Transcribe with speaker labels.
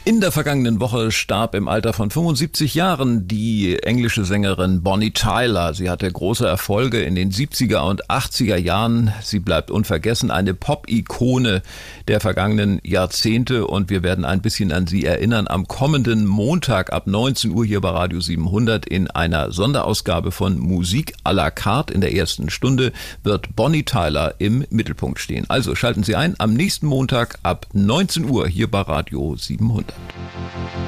Speaker 1: In der vergangenen Woche starb im Alter von 75 Jahren die englische Sängerin Bonnie Tyler. Sie hatte große Erfolge in den 70er und 80er Jahren. Sie bleibt unvergessen, eine Pop-Ikone der vergangenen Jahrzehnte, und wir werden ein bisschen an sie erinnern am kommenden Montag ab 19 Uhr hier bei Radio 700 in einer Sonderausgabe von Musik à la carte. In der ersten Stunde wird Bonnie Tyler im Mittelpunkt stehen. Also schalten Sie ein am nächsten Montag ab 19 Uhr hier bei Radio 700.